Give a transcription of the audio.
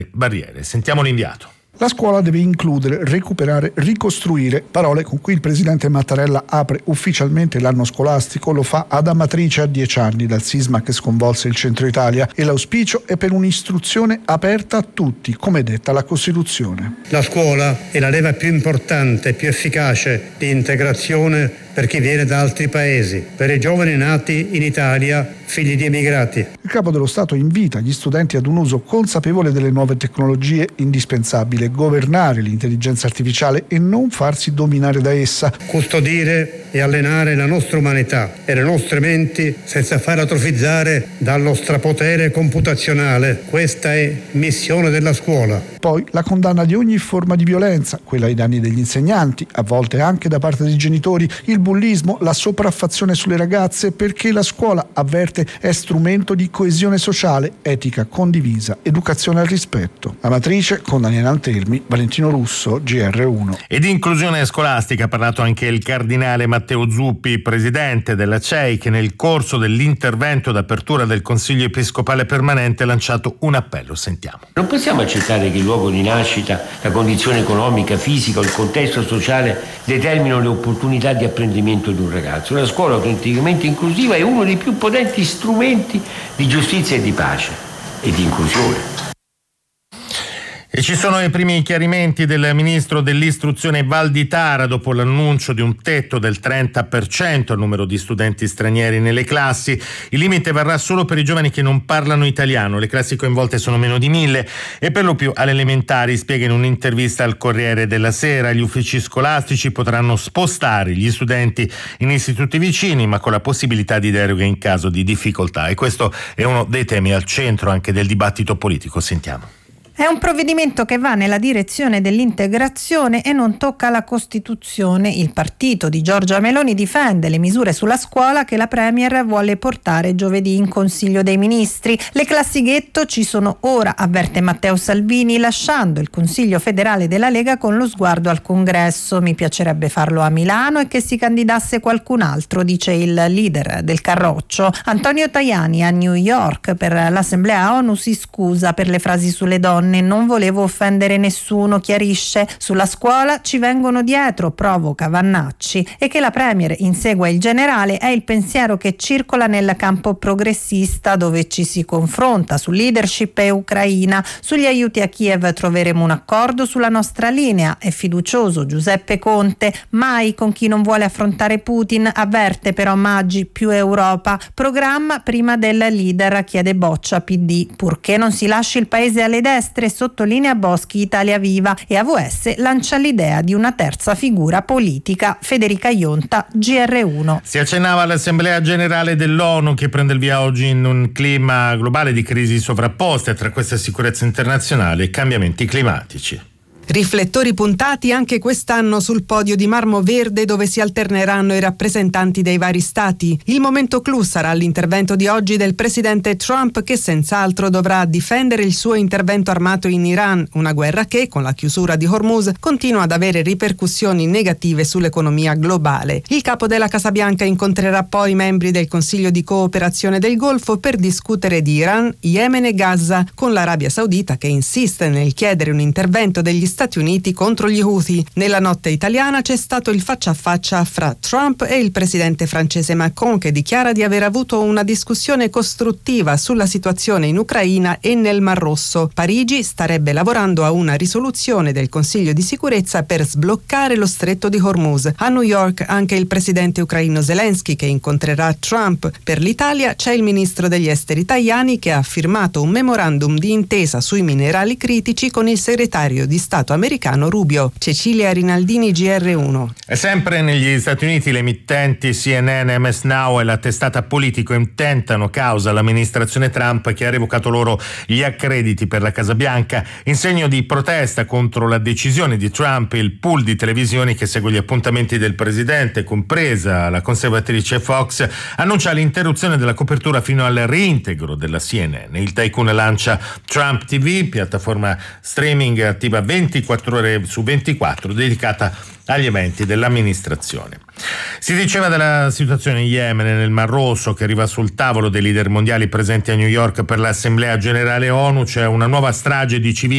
barriere. Sentiamo l'inviato. La scuola deve includere, recuperare, ricostruire, parole con cui il presidente Mattarella apre ufficialmente l'anno scolastico. Lo fa ad Amatrice a 10 anni dal sisma che sconvolse il centro Italia, e l'auspicio è per un'istruzione aperta a tutti, come detta la Costituzione. La scuola è la leva più importante e più efficace di integrazione per chi viene da altri paesi, per i giovani nati in Italia, figli di emigrati. Il Capo dello Stato invita gli studenti ad un uso consapevole delle nuove tecnologie, indispensabile governare l'intelligenza artificiale e non farsi dominare da essa. Custodire e allenare la nostra umanità e le nostre menti senza far atrofizzare dallo strapotere computazionale. Questa è missione della scuola. Poi la condanna di ogni forma di violenza, quella ai danni degli insegnanti, a volte anche da parte dei genitori, il bullismo, la sopraffazione sulle ragazze, perché la scuola, avverte, è strumento di coesione sociale, etica condivisa, educazione al rispetto. Amatrice, con Daniele Antelmi, Valentino Russo, GR1. E di inclusione scolastica ha parlato anche il cardinale Matteo Zuppi, presidente della CEI, che nel corso dell'intervento d'apertura del Consiglio Episcopale Permanente ha lanciato un appello. Sentiamo. Non possiamo accettare che il luogo di nascita, la condizione economica, fisica o il contesto sociale determinino le opportunità di apprendimento di un ragazzo. Una scuola autenticamente inclusiva è uno dei più potenti strumenti di giustizia e di pace e di inclusione. E ci sono i primi chiarimenti del ministro dell'istruzione Valditara dopo l'annuncio di un tetto del 30% al numero di studenti stranieri nelle classi. Il limite varrà solo per i giovani che non parlano italiano. Le classi coinvolte sono meno di 1000 e per lo più alle elementari, spiega in un'intervista al Corriere della Sera. Gli uffici scolastici potranno spostare gli studenti in istituti vicini, ma con la possibilità di deroghe in caso di difficoltà. E questo è uno dei temi al centro anche del dibattito politico. Sentiamo. È un provvedimento che va nella direzione dell'integrazione e non tocca la Costituzione. Il partito di Giorgia Meloni difende le misure sulla scuola che la Premier vuole portare giovedì in Consiglio dei Ministri. Le classi ghetto ci sono ora, avverte Matteo Salvini, lasciando il Consiglio federale della Lega con lo sguardo al Congresso. Mi piacerebbe farlo a Milano e che si candidasse qualcun altro, dice il leader del Carroccio. Antonio Tajani a New York per l'Assemblea ONU si scusa per le frasi sulle donne. Non volevo offendere nessuno, chiarisce. Sulla scuola ci vengono dietro, provoca Vannacci. E che la Premier insegua il generale è il pensiero che circola nel campo progressista, dove ci si confronta su leadership e Ucraina. Sugli aiuti a Kiev troveremo un accordo sulla nostra linea. È fiducioso Giuseppe Conte, mai con chi non vuole affrontare Putin, avverte però Maggi, più Europa. Programma prima del leader, chiede Boccia PD, purché non si lasci il paese alle destre, sottolinea Boschi Italia Viva, e AVS lancia l'idea di una terza figura politica. Federica Ionta, GR1. Si accennava all'Assemblea Generale dell'ONU che prende il via oggi in un clima globale di crisi sovrapposte, tra questa sicurezza internazionale e cambiamenti climatici. Riflettori puntati anche quest'anno sul podio di marmo verde, dove si alterneranno i rappresentanti dei vari stati. Il momento clou sarà l'intervento di oggi del presidente Trump, che senz'altro dovrà difendere il suo intervento armato in Iran, una guerra che, con la chiusura di Hormuz, continua ad avere ripercussioni negative sull'economia globale. Il capo della Casa Bianca incontrerà poi i membri del Consiglio di cooperazione del Golfo per discutere di Iran, Yemen e Gaza, con l'Arabia Saudita che insiste nel chiedere un intervento degli Stati Uniti contro gli Houthi. Nella notte italiana c'è stato il faccia a faccia fra Trump e il presidente francese Macron, che dichiara di aver avuto una discussione costruttiva sulla situazione in Ucraina e nel Mar Rosso. Parigi starebbe lavorando a una risoluzione del Consiglio di sicurezza per sbloccare lo stretto di Hormuz. A New York anche il presidente ucraino Zelensky, che incontrerà Trump. Per l'Italia c'è il ministro degli esteri Tajani, che ha firmato un memorandum di intesa sui minerali critici con il segretario di Stato americano Rubio. Cecilia Rinaldini, GR1. E sempre negli Stati Uniti le emittenti CNN, MS Now e la testata Politico intentano causa all'amministrazione Trump, che ha revocato loro gli accrediti per la Casa Bianca. In segno di protesta contro la decisione di Trump, il pool di televisioni che segue gli appuntamenti del presidente, compresa la conservatrice Fox, annuncia l'interruzione della copertura fino al reintegro della CNN. Il tycoon lancia Trump TV, piattaforma streaming attiva 24 ore su 24, dedicata agli eventi dell'amministrazione. Si diceva della situazione in Yemen e nel Mar Rosso, che arriva sul tavolo dei leader mondiali presenti a New York per l'Assemblea Generale ONU. C'è una nuova strage di civili